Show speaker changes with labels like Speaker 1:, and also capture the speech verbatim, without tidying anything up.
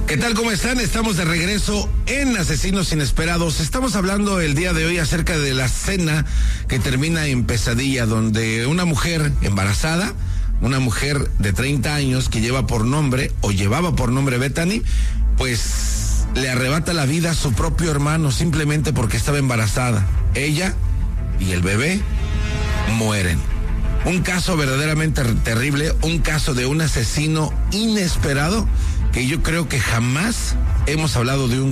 Speaker 1: ¿Qué tal? ¿Cómo están? Estamos de regreso en Asesinos Inesperados. Estamos hablando el día de hoy acerca de la cena que termina en pesadilla, donde una mujer embarazada, una mujer de treinta años que lleva por nombre, o llevaba por nombre Bethany, pues le arrebata la vida a su propio hermano simplemente porque estaba embarazada. Ella y el bebé mueren. Un caso verdaderamente terrible, un caso de un asesino inesperado, que yo creo que jamás hemos hablado de un